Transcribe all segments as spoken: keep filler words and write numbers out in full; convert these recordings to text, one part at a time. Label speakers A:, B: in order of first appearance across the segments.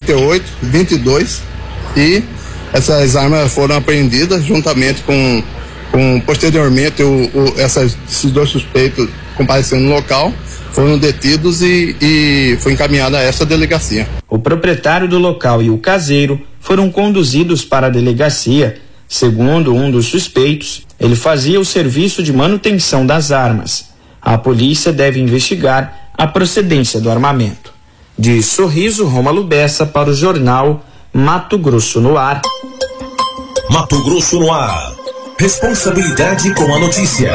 A: trinta e oito, vinte e dois e essas armas foram apreendidas juntamente com, com posteriormente o, o, essas, esses dois suspeitos comparecendo no local, foram detidos e, e foi encaminhada a essa delegacia.
B: O proprietário do local e o caseiro foram conduzidos para a delegacia. Segundo um dos suspeitos, ele fazia o serviço de manutenção das armas. A polícia deve investigar a procedência do armamento. De Sorriso, Rômulo Bessa para o jornal Mato Grosso no Ar.
C: Mato Grosso no Ar. Responsabilidade com a notícia.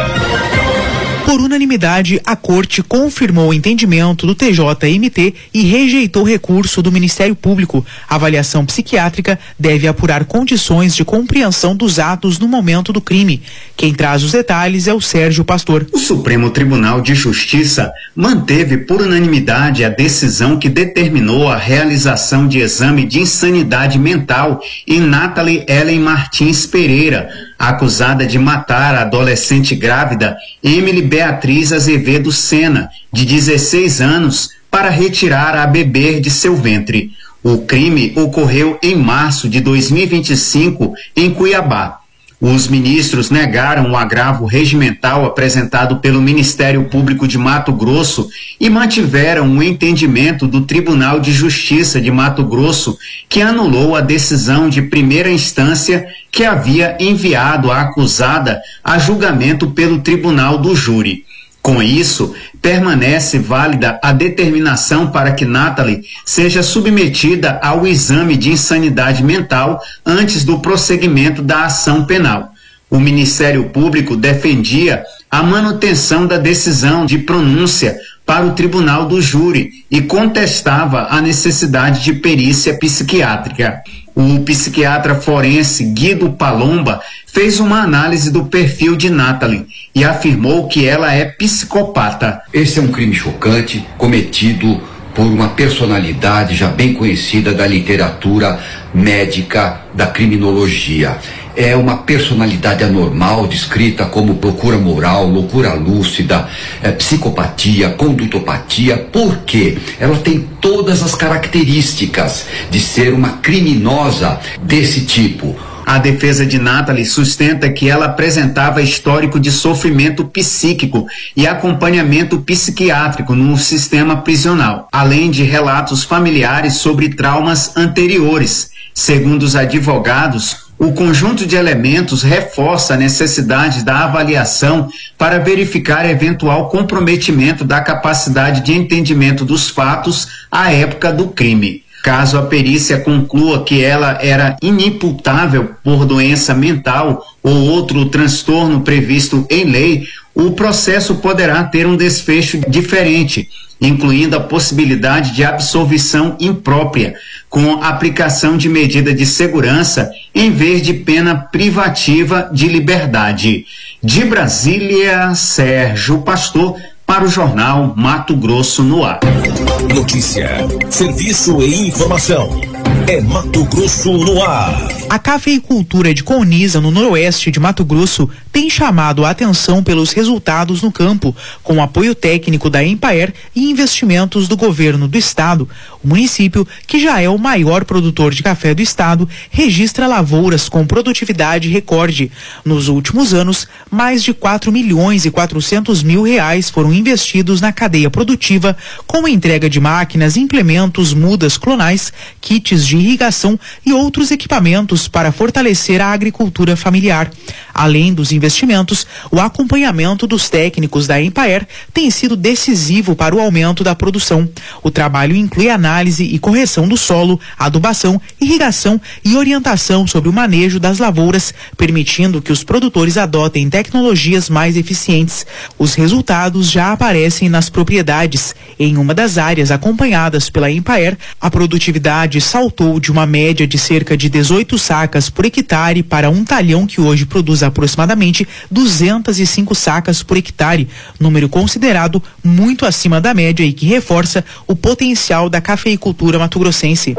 D: Por unanimidade, a Corte confirmou o entendimento do T J M T e rejeitou o recurso do Ministério Público. A avaliação psiquiátrica deve apurar condições de compreensão dos atos no momento do crime. Quem traz os detalhes é o Sérgio Pastor.
E: O Supremo Tribunal de Justiça manteve por unanimidade a decisão que determinou a realização de exame de insanidade mental em Nathalie Ellen Martins Pereira, acusada de matar a adolescente grávida Emily Beatriz Azevedo Sena, de dezesseis anos, para retirar a bebê de seu ventre. O crime ocorreu em março de dois mil e vinte e cinco, em Cuiabá. Os ministros negaram o agravo regimental apresentado pelo Ministério Público de Mato Grosso e mantiveram o entendimento do Tribunal de Justiça de Mato Grosso, que anulou a decisão de primeira instância que havia enviado a acusada a julgamento pelo Tribunal do Júri. Com isso, permanece válida a determinação para que Nathalie seja submetida ao exame de insanidade mental antes do prosseguimento da ação penal. O Ministério Público defendia a manutenção da decisão de pronúncia para o Tribunal do Júri e contestava a necessidade de perícia psiquiátrica. O psiquiatra forense Guido Palomba fez uma análise do perfil de Nathalie e afirmou que ela é psicopata.
F: Esse é um crime chocante cometido por uma personalidade já bem conhecida da literatura médica, da criminologia. É uma personalidade anormal, descrita como loucura moral, loucura lúcida, é, psicopatia, condutopatia, porque ela tem todas as características de ser uma criminosa desse tipo.
E: A defesa de Nathalie sustenta que ela apresentava histórico de sofrimento psíquico e acompanhamento psiquiátrico no sistema prisional, além de relatos familiares sobre traumas anteriores. Segundo os advogados, o conjunto de elementos reforça a necessidade da avaliação para verificar eventual comprometimento da capacidade de entendimento dos fatos à época do crime. Caso a perícia conclua que ela era inimputável por doença mental ou outro transtorno previsto em lei, o processo poderá ter um desfecho diferente, incluindo a possibilidade de absolvição imprópria, com aplicação de medida de segurança em vez de pena privativa de liberdade. De Brasília, Sérgio Pastor, para o jornal Mato Grosso no Ar.
C: Notícia, serviço e informação. É Mato Grosso no Ar.
D: A cafeicultura de Colniza, no noroeste de Mato Grosso, tem chamado a atenção pelos resultados no campo, com apoio técnico da Empaer e investimentos do governo do estado. O município, que já é o maior produtor de café do estado, registra lavouras com produtividade recorde. Nos últimos anos, mais de quatro milhões e quatrocentos mil reais foram investidos na cadeia produtiva, com a entrega de máquinas, implementos, mudas clonais, kits de irrigação e outros equipamentos para fortalecer a agricultura familiar. Além dos investimentos, o acompanhamento dos técnicos da Empaer tem sido decisivo para o aumento da produção. O trabalho inclui análise e correção do solo, adubação, irrigação e orientação sobre o manejo das lavouras, permitindo que os produtores adotem tecnologias mais eficientes. Os resultados já aparecem nas propriedades. Em uma das áreas acompanhadas pela Empaer, a produtividade saltou de uma média de cerca de dezoito sacas por hectare para um talhão que hoje produz aproximadamente duzentas e cinco sacas por hectare, número considerado muito acima da média e que reforça o potencial da cafeicultura mato-grossense.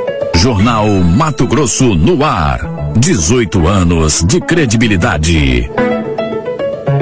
C: Jornal Mato Grosso no Ar. dezoito anos de credibilidade.
D: O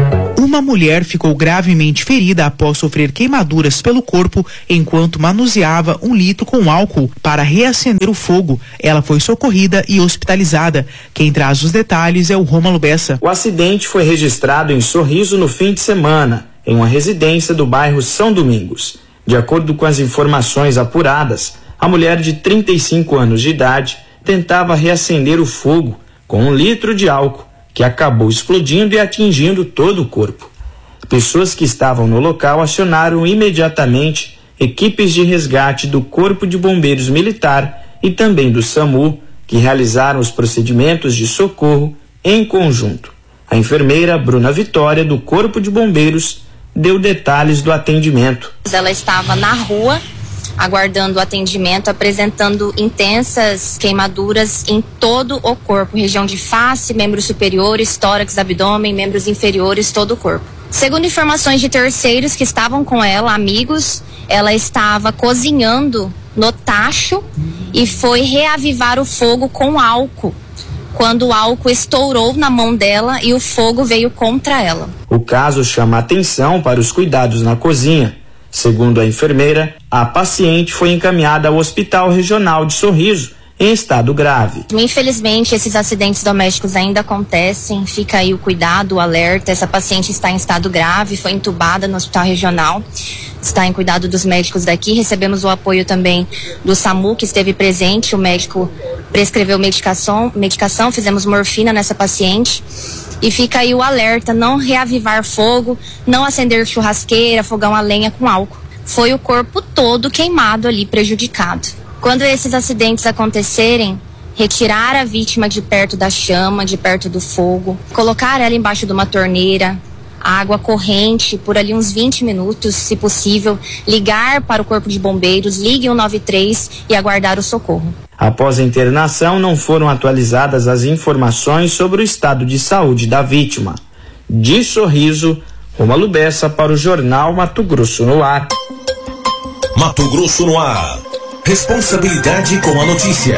D: Uma mulher ficou gravemente ferida após sofrer queimaduras pelo corpo enquanto manuseava um litro com álcool para reacender o fogo. Ela foi socorrida e hospitalizada. Quem traz os detalhes é o Rômulo Bessa.
B: O acidente foi registrado em Sorriso no fim de semana, em uma residência do bairro São Domingos. De acordo com as informações apuradas, a mulher de trinta e cinco anos de idade tentava reacender o fogo com um litro de álcool, que acabou explodindo e atingindo todo o corpo. Pessoas que estavam no local acionaram imediatamente equipes de resgate do Corpo de Bombeiros Militar e também do SAMU, que realizaram os procedimentos de socorro em conjunto. A enfermeira Bruna Vitória, do Corpo de Bombeiros, deu detalhes do atendimento.
G: Ela estava na rua aguardando o atendimento, apresentando intensas queimaduras em todo o corpo, região de face, membros superiores, tórax, abdômen, membros inferiores, todo o corpo. Segundo informações de terceiros que estavam com ela, amigos, ela estava cozinhando no tacho e foi reavivar o fogo com álcool, quando o álcool estourou na mão dela e o fogo veio contra ela.
B: O caso chama atenção para os cuidados na cozinha. Segundo a enfermeira, a paciente foi encaminhada ao Hospital Regional de Sorriso em estado grave.
G: Infelizmente, esses acidentes domésticos ainda acontecem, fica aí o cuidado, o alerta. Essa paciente está em estado grave, foi entubada no Hospital Regional, está em cuidado dos médicos daqui. Recebemos o apoio também do SAMU, que esteve presente, o médico prescreveu medicação, medicação, fizemos morfina nessa paciente. E fica aí o alerta, não reavivar fogo, não acender churrasqueira, fogão a lenha com álcool. Foi o corpo todo queimado ali, prejudicado. Quando esses acidentes acontecerem, retirar a vítima de perto da chama, de perto do fogo, colocar ela embaixo de uma torneira, água corrente por ali uns vinte minutos, se possível, ligar para o Corpo de Bombeiros, ligue um nove três e aguardar o socorro.
B: Após a internação, não foram atualizadas as informações sobre o estado de saúde da vítima. De Sorriso, Rômulo Bessa para o Jornal Mato Grosso no Ar.
C: Mato Grosso no Ar. Responsabilidade com a notícia.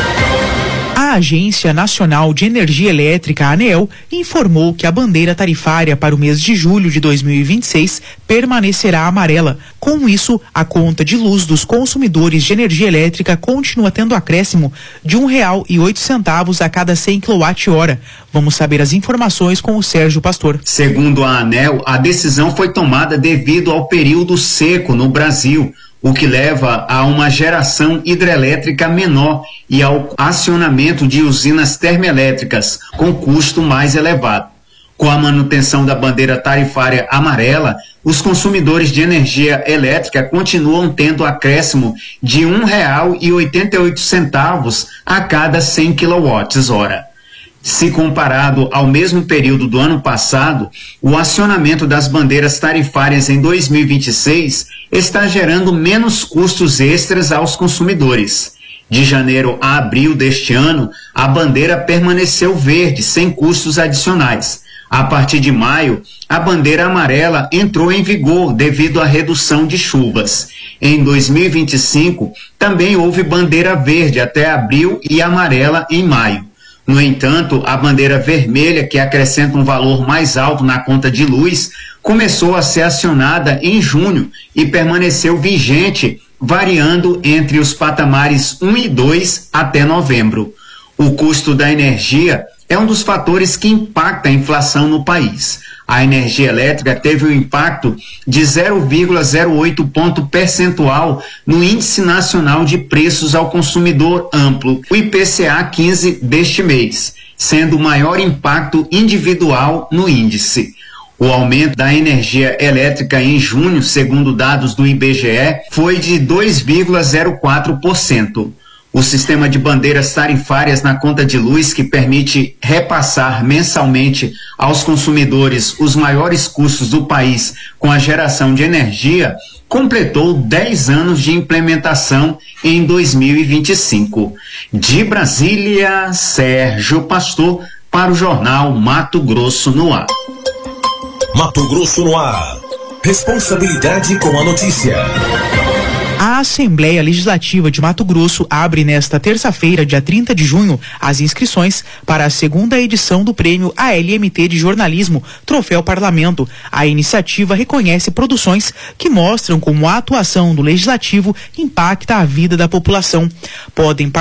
D: A Agência Nacional de Energia Elétrica, ANEEL, informou que a bandeira tarifária para o mês de julho de dois mil e vinte e seis permanecerá amarela. Com isso, a conta de luz dos consumidores de energia elétrica continua tendo acréscimo de um real e oito centavos a cada cem quilowatt-hora. Vamos saber as informações com o Sérgio Pastor.
E: Segundo a ANEEL, a decisão foi tomada devido ao período seco no Brasil, o que leva a uma geração hidrelétrica menor e ao acionamento de usinas termoelétricas com custo mais elevado. Com a manutenção da bandeira tarifária amarela, os consumidores de energia elétrica continuam tendo acréscimo de um real e oitenta e oito centavos a cada cem quilowatts-hora. Se comparado ao mesmo período do ano passado, o acionamento das bandeiras tarifárias em dois mil e vinte e seis está gerando menos custos extras aos consumidores. De janeiro a abril deste ano, a bandeira permaneceu verde, sem custos adicionais. A partir de maio, a bandeira amarela entrou em vigor devido à redução de chuvas. Em dois mil e vinte e cinco, também houve bandeira verde até abril e amarela em maio. No entanto, a bandeira vermelha, que acrescenta um valor mais alto na conta de luz, começou a ser acionada em junho e permaneceu vigente, variando entre os patamares um e dois até novembro. O custo da energia é um dos fatores que impacta a inflação no país. A energia elétrica teve um impacto de zero vírgula zero oito ponto percentual no Índice Nacional de Preços ao Consumidor Amplo, o I P C A quinze deste mês, sendo o maior impacto individual no índice. O aumento da energia elétrica em junho, segundo dados do I B G E, foi de dois vírgula zero quatro por cento. O sistema de bandeiras tarifárias na conta de luz, que permite repassar mensalmente aos consumidores os maiores custos do país com a geração de energia, completou dez anos de implementação em dois mil e vinte e cinco. De Brasília, Sérgio Pastor, para o Jornal Mato Grosso no Ar.
C: Mato Grosso no Ar. Responsabilidade com a notícia.
D: A Assembleia Legislativa de Mato Grosso abre nesta terça-feira, dia trinta de junho, as inscrições para a segunda edição do Prêmio A L M T de Jornalismo, Troféu Parlamento. A iniciativa reconhece produções que mostram como a atuação do Legislativo impacta a vida da população. Podem